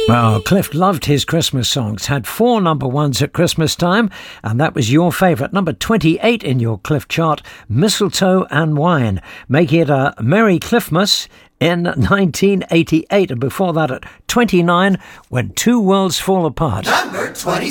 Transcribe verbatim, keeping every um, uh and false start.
Well, Cliff loved his Christmas songs, had four number ones at Christmas time, and that was your favourite, number twenty-eight in your Cliff chart, Mistletoe and Wine, making it a Merry Cliffmas in nineteen eighty-eight, and before that at twenty-nine, When Two Worlds Fall Apart. Number twenty-six.